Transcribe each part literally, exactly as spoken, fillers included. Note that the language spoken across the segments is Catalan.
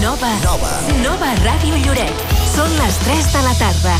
Nova. Nova. Nova Ràdio Lloret. Són les tres de la tarda.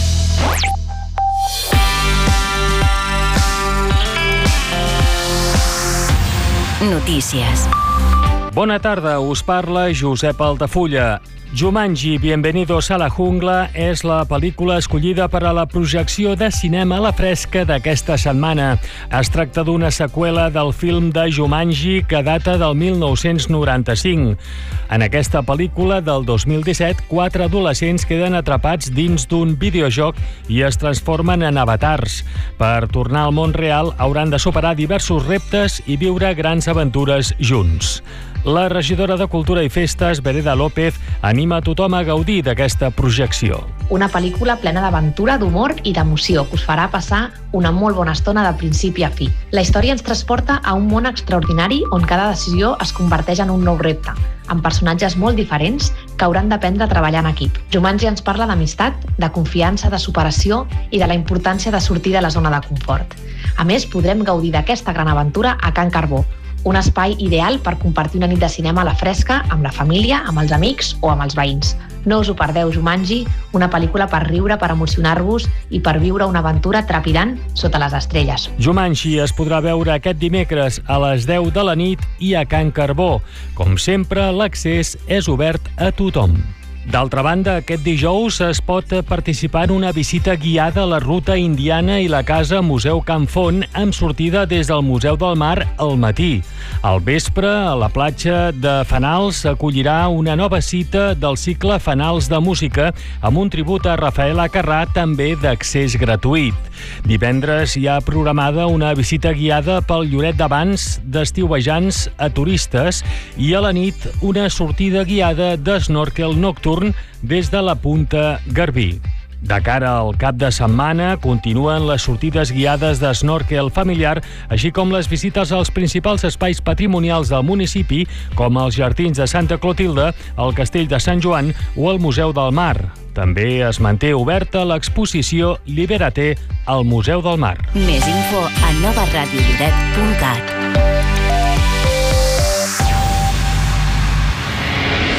Notícies. Bona tarda, us parla Josep Altafulla. Jumanji, Bienvenidos a la Jungla és la pel·lícula escollida per a la projecció de cinema a la fresca d'aquesta setmana. Es tracta d'una seqüela del film de Jumanji que data del mil nou-cents noranta-cinc. En aquesta pel·lícula del dos mil disset, quatre adolescents queden atrapats dins d'un videojoc i es transformen en avatars. Per tornar al món real hauran de superar diversos reptes i viure grans aventures junts. La regidora de Cultura i Festes, Vereda López, anima a tothom a gaudir d'aquesta projecció. Una pel·lícula plena d'aventura, d'humor i d'emoció que us farà passar una molt bona estona de principi a fi. La història ens transporta a un món extraordinari on cada decisió es converteix en un nou repte, amb personatges molt diferents que hauran d'aprendre a treballar en equip. Jumanji ens parla d'amistat, de confiança, de superació i de la importància de sortir de la zona de confort. A més, podrem gaudir d'aquesta gran aventura a Can Carbó, un espai ideal per compartir una nit de cinema a la fresca amb la família, amb els amics o amb els veïns. No us ho perdeu, Jumanji, una pel·lícula per riure, per emocionar-vos i per viure una aventura trepidant sota les estrelles. Jumanji es podrà veure aquest dimecres a les deu de la nit i a Can Carbó. Com sempre, l'accés és obert a tothom. D'altra banda, aquest dijous es pot participar en una visita guiada a la ruta indiana i la casa Museu Can Font amb sortida des del Museu del Mar al matí. Al vespre, a la platja de Fanals s'acollirà una nova cita del cicle Fanals de Música amb un tribut a Rafael Acarrà, també d'accés gratuït. Divendres hi ha programada una visita guiada pel Lloret d'Abans d'estiuejants a turistes i a la nit una sortida guiada d'esnorkel nocturn des de la Punta Garbí. De cara al cap de setmana continuen les sortides guiades d'esnorkel familiar, així com les visites als principals espais patrimonials del municipi, com els Jardins de Santa Clotilde, el Castell de Sant Joan o el Museu del Mar. També es manté oberta l'exposició Libérate al Museu del Mar. Més info a nova ràdio lloret punt cat.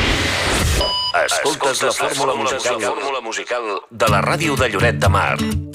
Escoltes la fórmula musical, fórmula musical de la ràdio de Lloret de Mar.